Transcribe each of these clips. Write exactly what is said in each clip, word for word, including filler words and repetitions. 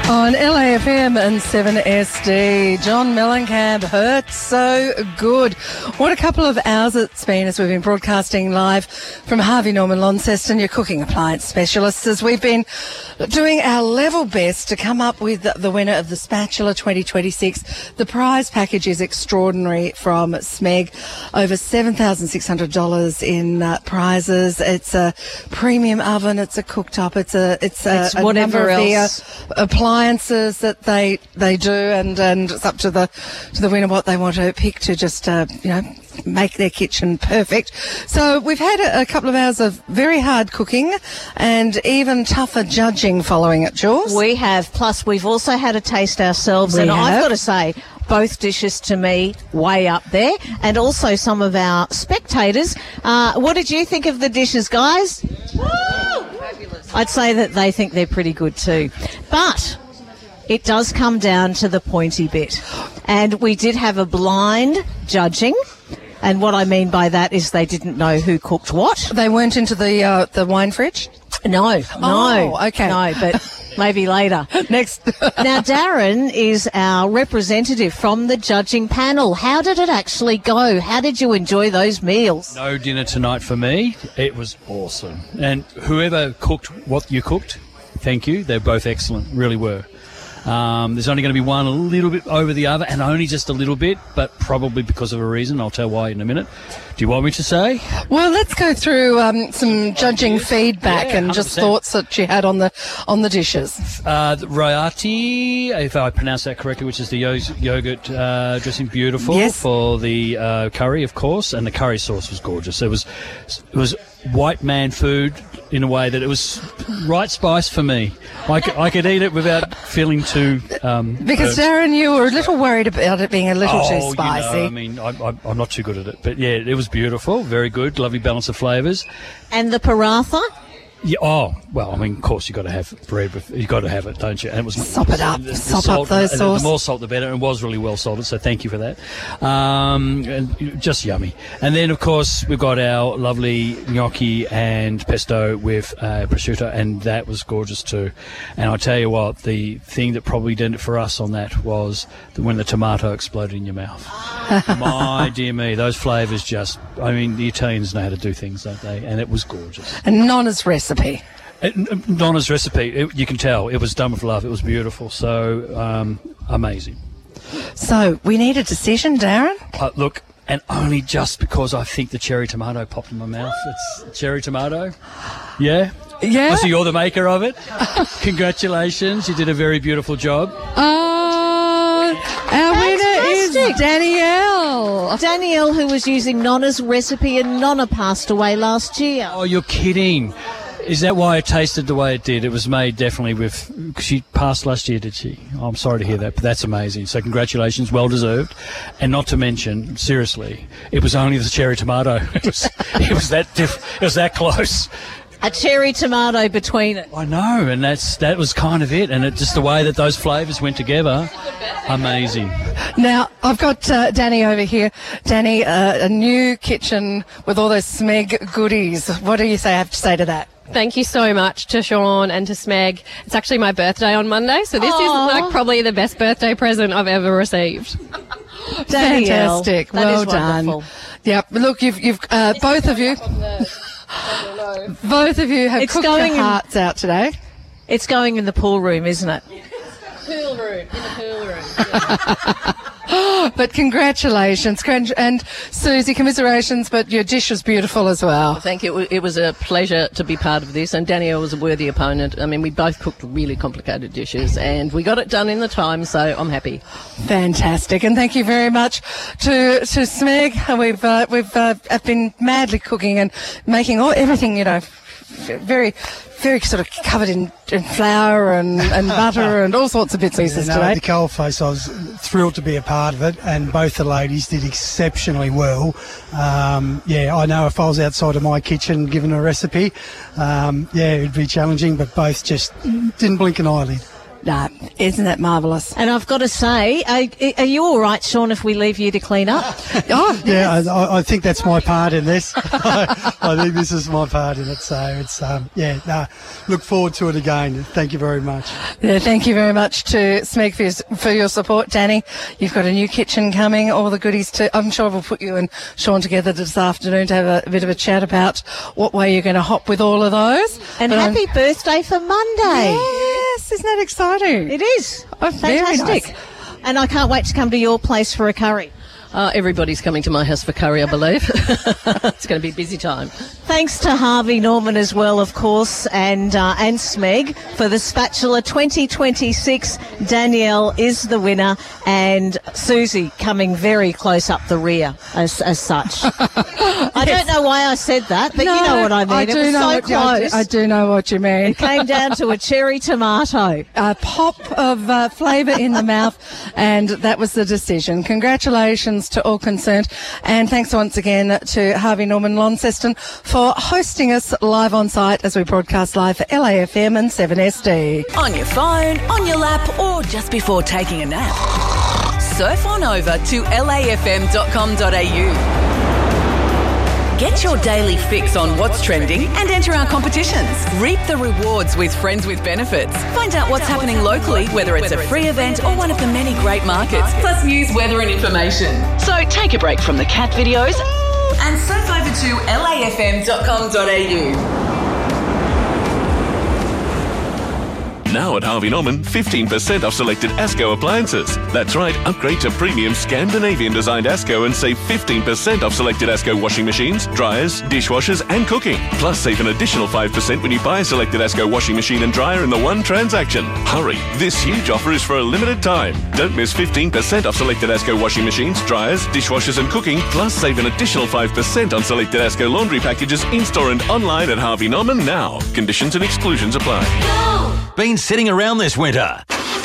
On L A F M and seven S D, John Mellencamp, Hurts So Good. What a couple of hours it's been as we've been broadcasting live from Harvey Norman Launceston, your cooking appliance specialists, as we've been doing our level best to come up with the winner of the Spatula twenty twenty-six. The prize package is extraordinary from Smeg. Over seven thousand six hundred dollars in uh, prizes. It's a premium oven, it's a cooktop, it's a it's a, it's a whatever number else. of the, uh, appliances that they they do, and and it's up to the to the winner what they want to pick to just uh, you know make their kitchen perfect. So we've had a, a couple of hours of very hard cooking and even tougher judging following it, Jules. We have. Plus, we've also had a taste ourselves, We and have. I've got to say, both dishes to me way up there, and also some of our spectators. Uh, what did you think of the dishes, guys? I'd say that they think they're pretty good too. But it does come down to the pointy bit. And we did have a blind judging. And what I mean by that is they didn't know who cooked what. They weren't into the uh, the wine fridge? No, no. Oh, okay. No, but maybe later. Next. Now, Darren is our representative from the judging panel. How did it actually go? How did you enjoy those meals? No dinner tonight for me. It was awesome. And whoever cooked what you cooked, thank you. They're both excellent, really were. Um, there's only going to be one a little bit over the other, and only just a little bit, but probably because of a reason. I'll tell why in a minute. Do you want me to say? Well, let's go through um, some judging feedback Yeah, and one hundred just percent. thoughts that you had on the on the dishes. Uh, the Rayati, if I pronounce that correctly, which is the yo- yogurt uh, dressing, beautiful. Yes. For the uh, curry, of course, and the curry sauce was gorgeous. It was it was white man food in a way that it was right spice for me. I could, I could eat it without feeling too... Um, Because, burnt. Darren, you were a little worried about it being a little oh, too spicy. You know, I mean, I, I, I'm not too good at it. But, yeah, it was beautiful, very good, lovely balance of flavours. And the paratha? Yeah, oh, well, I mean, of course, you've got to have bread with, you've got to have it, don't you? And it was Sop it up, the, the sop up salt, those the, sauce. The more salt, the better. And it was really well salted, so thank you for that. Um, and just yummy. And then, of course, we've got our lovely gnocchi and pesto with uh, prosciutto, and that was gorgeous too. And I tell you what, the thing that probably did it for us on that was the, when the tomato exploded in your mouth. My dear me, those flavours just, I mean, the Italians know how to do things, don't they? And it was gorgeous. And Nonna's recipe. It, Donna's recipe, it, you can tell, it was done with love. It was beautiful. So, um, amazing. So, we need a decision, Darren. Uh, look, and only just because I think the cherry tomato popped in my mouth. It's cherry tomato. Yeah? Yeah? Oh, so you're the maker of it? Congratulations. You did a very beautiful job. Uh, our winner is Fantastic. Danielle. Danielle, who was using Nonna's recipe, and Nonna passed away last year. Oh, you're kidding. Is that why it tasted the way it did? It was made definitely with... She passed last year, did she? Oh, I'm sorry to hear that, but that's amazing. So congratulations, well deserved. And not to mention, seriously, it was only the cherry tomato. It was, it was that diff, it was that close. A cherry tomato between it. I know, and that's that was kind of it. And it just the way that those flavours went together, amazing. Now, I've got uh, Danny over here. Danny, uh, a new kitchen with all those Smeg goodies. What do you say? I have to say to that? Thank you so much to Sean and to Smeg. It's actually my birthday on Monday, so this Aww. is like probably the best birthday present I've ever received. Danielle, Fantastic. that Well is done. wonderful. Yep. Look, you've you've uh, both of you, both of you have It's cooked going your in- hearts out today. It's going in the pool room, isn't it? Pool room, in the pool room. But congratulations, Con- and Susie, commiserations. But your dish was beautiful as well. Thank you. It was a pleasure to be part of this, and Danielle was a worthy opponent. I mean, we both cooked really complicated dishes, and we got it done in the time, so I'm happy. Fantastic, and thank you very much to to Smeg. We've uh, we've uh, have been madly cooking and making all everything, you know, very very sort of covered in, in flour and, and butter and all sorts of bits and pieces You know, today. the coalface, I was thrilled to be a part of it, and both the ladies did exceptionally well. Um, yeah, I know if I was outside of my kitchen given a recipe, um, yeah, it'd be challenging, but both just didn't blink an eyelid. No, isn't that marvellous? And I've got to say, are, are you all right, Sean, if we leave you to clean up? Oh, Yeah, I, I think that's my part in this. I, I think this is my part in it. So it's, um, yeah, no, look forward to it again. Thank you very much. Yeah, thank you very much to Smeg for your, for your support, Danny. You've got a new kitchen coming, all the goodies to, I'm sure we'll put you and Sean together this afternoon to have a, a bit of a chat about what way you're going to hop with all of those. And But I'm- happy birthday for Monday. Yes, isn't that exciting? It is. Oh, very Fantastic. nice. And I can't wait to come to your place for a curry. Uh, everybody's coming to my house for curry, I believe. It's going to be a busy time. Thanks to Harvey Norman as well, of course, and uh, and Smeg for the spatula twenty twenty-six. Danielle is the winner, and Susie coming very close up the rear as, as such. I don't know why I said that, but you know what I mean. I it do was know so what you, I, do, close. I do know what you mean. It came down to a cherry tomato. A pop of uh, flavour in the mouth, and that was the decision. Congratulations to all concerned, and thanks once again to Harvey Norman Launceston for hosting us live on site as we broadcast live for L A F M and seven S D. On your phone, on your lap, or just before taking a nap. Surf on over to L A F M dot com dot A U. Get your daily fix on what's trending and enter our competitions. Reap the rewards with Friends with Benefits. Find out what's happening locally, whether it's a free event or one of the many great markets, plus news, weather and information. So take a break from the cat videos and surf over to L A F M dot com dot A U. Now at Harvey Norman, fifteen percent off selected Asco appliances. That's right, upgrade to premium Scandinavian designed Asco and save fifteen percent off selected Asco washing machines, dryers, dishwashers and cooking. Plus save an additional five percent when you buy a selected Asco washing machine and dryer in the one transaction. Hurry, this huge offer is for a limited time. Don't miss fifteen percent off selected Asco washing machines, dryers, dishwashers and cooking. Plus save an additional five percent on selected Asco laundry packages in-store and online at Harvey Norman now. Conditions and exclusions apply. Been sitting around this winter?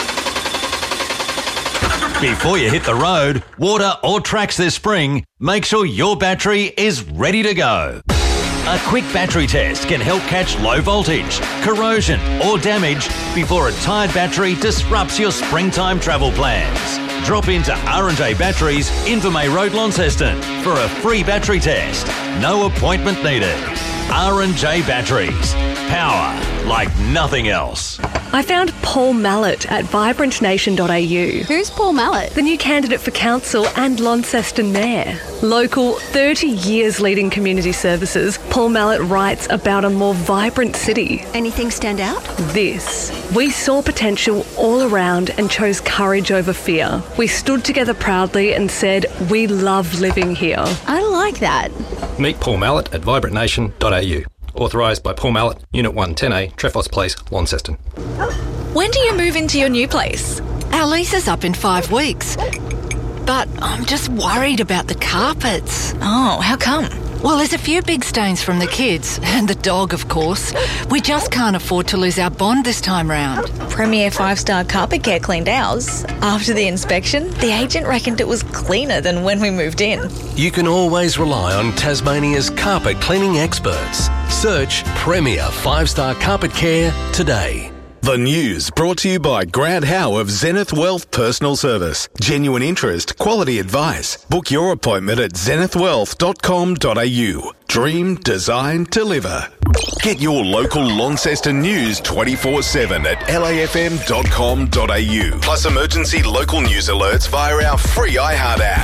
Before you hit the road, water or tracks this spring, make sure your battery is ready to go. A quick battery test can help catch low voltage, corrosion or damage before a tired battery disrupts your springtime travel plans. Drop into R and J Batteries, Invermay Road, Launceston for a free battery test. No appointment needed. R and J Batteries. Power like nothing else. I found Paul Mallet at vibrant nation dot A U. Who's Paul Mallet? The new candidate for council and Launceston Mayor. Local, thirty years leading community services, Paul Mallet writes about a more vibrant city. Anything stand out? This. We saw potential all around and chose courage over fear. We stood together proudly and said, we love living here. I like that. Meet Paul Mallet at vibrant nation dot A U. Authorised by Paul Mallet, Unit one ten A, Trefos Place, Launceston. When do you move into your new place? Our lease is up in five weeks. But I'm just worried about the carpets. Oh, how come? Well, there's a few big stains from the kids, and the dog, of course. We just can't afford to lose our bond this time round. Premier five-star Carpet Care cleaned ours. After the inspection, the agent reckoned it was cleaner than when we moved in. You can always rely on Tasmania's carpet cleaning experts. Search Premier five-star Carpet Care today. The news brought to you by Grant Howe of Zenith Wealth Personal Service. Genuine interest, quality advice. Book your appointment at zenith wealth dot com dot A U. Dream, design, deliver. Get your local Launceston news twenty-four seven at L A F M dot com dot A U. Plus emergency local news alerts via our free iHeart app.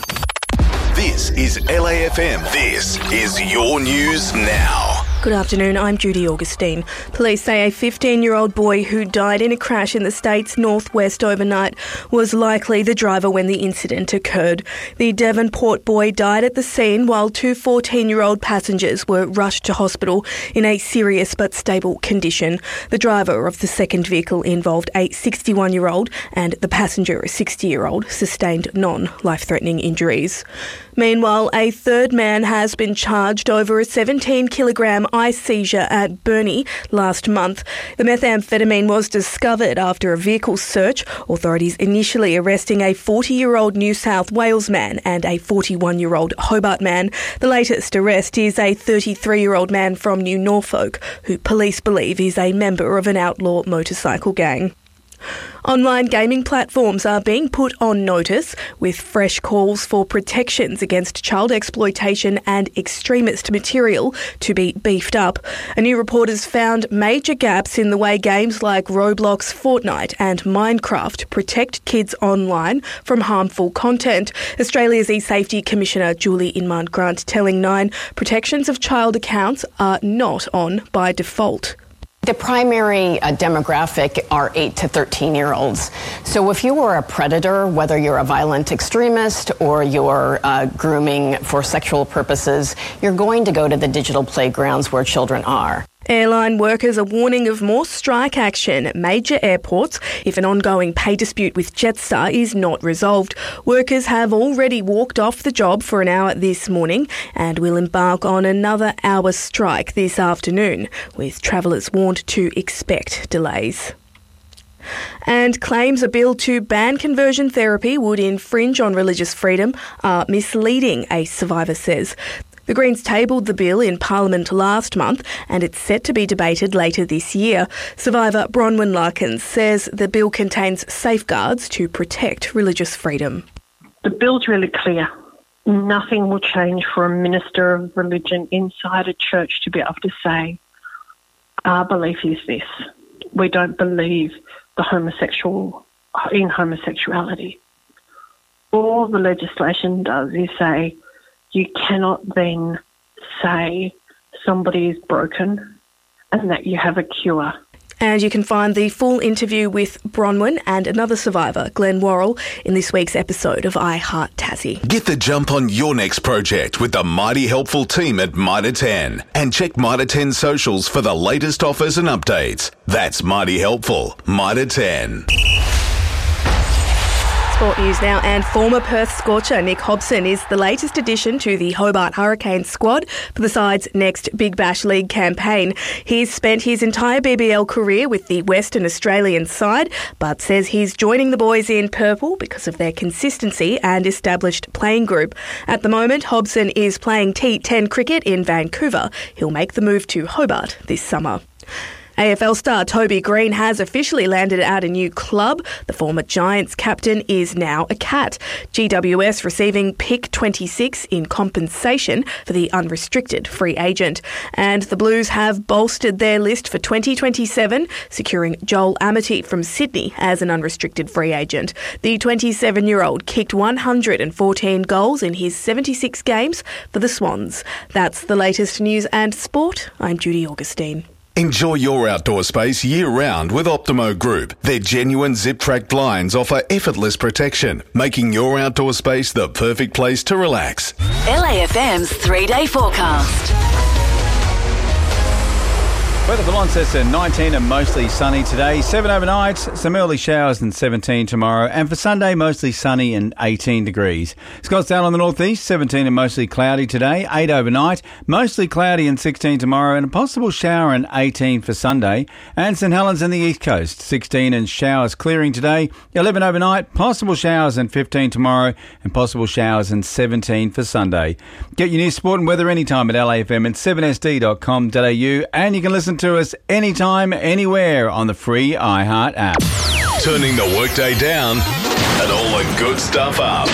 This is L A F M. This is your news now. Good afternoon, I'm Judy Augustine. Police say a fifteen-year-old boy who died in a crash in the state's northwest overnight was likely the driver when the incident occurred. The Devonport boy died at the scene while two fourteen-year-old passengers were rushed to hospital in a serious but stable condition. The driver of the second vehicle involved a sixty-one-year-old and the passenger, a sixty-year-old, sustained non-life-threatening injuries. Meanwhile, a third man has been charged over a seventeen-kilogram eye seizure at Burnie last month. The methamphetamine was discovered after a vehicle search, authorities initially arresting a forty-year-old New South Wales man and a forty-one-year-old Hobart man. The latest arrest is a thirty-three-year-old man from New Norfolk, who police believe is a member of an outlaw motorcycle gang. Online gaming platforms are being put on notice with fresh calls for protections against child exploitation and extremist material to be beefed up. A new report has found major gaps in the way games like Roblox, Fortnite and Minecraft protect kids online from harmful content. Australia's eSafety Commissioner Julie Inman-Grant telling Nine protections of child accounts are not on by default. The primary uh, demographic are eight to thirteen-year-olds. So if you are a predator, whether you're a violent extremist or you're uh, grooming for sexual purposes, you're going to go to the digital playgrounds where children are. Airline workers are warning of more strike action at major airports if an ongoing pay dispute with Jetstar is not resolved. Workers have already walked off the job for an hour this morning and will embark on another hour strike this afternoon, with travellers warned to expect delays. And claims a bill to ban conversion therapy would infringe on religious freedom are misleading, a survivor says. The Greens tabled the bill in Parliament last month and it's set to be debated later this year. Survivor Bronwyn Larkins says the bill contains safeguards to protect religious freedom. The bill's really clear. Nothing will change for a minister of religion inside a church to be able to say, our belief is this. We don't believe the homosexual in homosexuality. All the legislation does is say, you cannot then say somebody is broken and that you have a cure. And you can find the full interview with Bronwyn and another survivor, Glenn Worrell, in this week's episode of I Heart Tassie. Get the jump on your next project with the mighty helpful team at Mitre ten. And check Mitre ten socials for the latest offers and updates. That's mighty helpful. Mitre ten. Sport news now, and former Perth scorcher Nick Hobson is the latest addition to the Hobart Hurricanes squad for the side's next Big Bash League campaign. He's spent his entire B B L career with the Western Australian side, but says he's joining the boys in purple because of their consistency and established playing group. At the moment, Hobson is playing T ten cricket in Vancouver. He'll make the move to Hobart this summer. A F L star Toby Green has officially landed at a new club. The former Giants captain is now a Cat. G W S receiving pick twenty-six in compensation for the unrestricted free agent. And the Blues have bolstered their list for twenty twenty-seven, securing Joel Amity from Sydney as an unrestricted free agent. The twenty-seven-year-old kicked one hundred fourteen goals in his seventy-six games for the Swans. That's the latest news and sport. I'm Judy Augustine. Enjoy your outdoor space year-round with Optimo Group. Their genuine zip-track blinds offer effortless protection, making your outdoor space the perfect place to relax. L A F M's three-day forecast. Weather for Launceston, nineteen and mostly sunny today. seven overnight, some early showers and seventeen tomorrow. And for Sunday, mostly sunny and eighteen degrees. Scottsdale on the northeast, seventeen and mostly cloudy today. eight overnight, mostly cloudy and sixteen tomorrow. And a possible shower and eighteen for Sunday. And St Helens and the east coast, sixteen and showers clearing today. eleven overnight, possible showers and fifteen tomorrow. And possible showers and seventeen for Sunday. Get your news, sport and weather anytime at L A F M and seven S D dot com dot A U. And you can listen to us anytime, anywhere on the free iHeart app. Turning the workday down and all the good stuff up.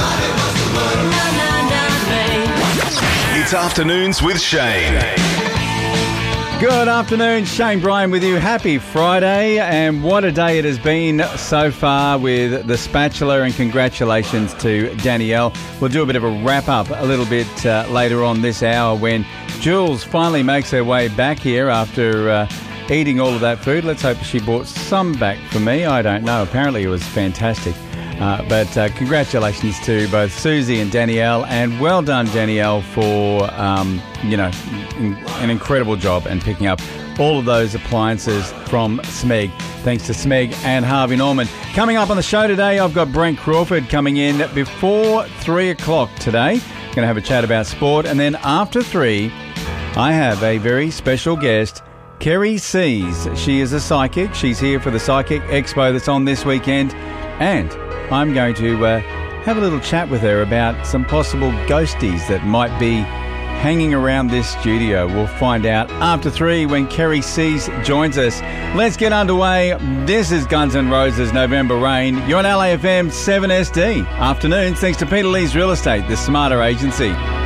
It's Afternoons with Shane. Good afternoon, Shane Bryan with you. Happy Friday, and what a day it has been so far with the Spatula, and congratulations to Danielle. We'll do a bit of a wrap-up a little bit uh, later on this hour when Jules finally makes her way back here after uh, eating all of that food. Let's hope she brought some back for me. I don't know. Apparently it was fantastic. Uh, but uh, congratulations to both Susie and Danielle, and well done, Danielle, for, um, you know, in, an incredible job and picking up all of those appliances from Smeg. Thanks to Smeg and Harvey Norman. Coming up on the show today, I've got Brent Crawford coming in before three o'clock today. Going to have a chat about sport. And then after three, I have a very special guest, Kerry Sees. She is a psychic. She's here for the Psychic Expo that's on this weekend. And I'm going to uh, have a little chat with her about some possible ghosties that might be hanging around this studio? We'll find out after three when Kerry Sees joins us. Let's get underway. This is Guns N' Roses' November Rain. You're on L A F M seven S D. Afternoons, thanks to Peter Lee's Real Estate, the smarter agency.